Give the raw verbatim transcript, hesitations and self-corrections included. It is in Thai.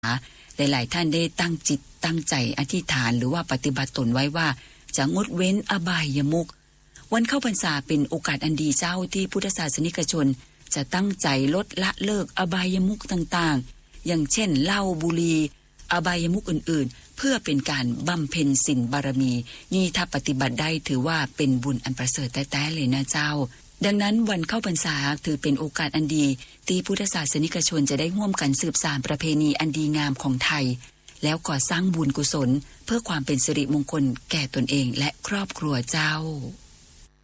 หลายๆท่านได้ตั้งจิตตั้งใจอธิษฐานหรือว่าปฏิบัติตนไว้ว่าจะงดเว้นอบายมุขวันเข้าพรรษาเป็นโอกาสอันดีเจ้าที่พุทธศาสนิกชนจะตั้งใจลดละเลิกอบายมุขต่างๆอย่างเช่นเหล้าบุหรี่อบายมุขอื่นๆเพื่อเป็นการบำเพ็ญศีลบารมีนี่ถ้าปฏิบัติได้ถือว่าเป็นบุญอันประเสริฐแท้ๆเลยนะเจ้าดังนั้นวันเข้าพรรษาถือเป็นโอกาสอันดีที่พุทธศาสนิกชนจะได้ร่วมกันสืบสานประเพณีอันดีงามของไทยแล้วก่อสร้างบุญกุศลเพื่อความเป็นสิริมงคลแก่ตนเองและครอบครัวเจ้า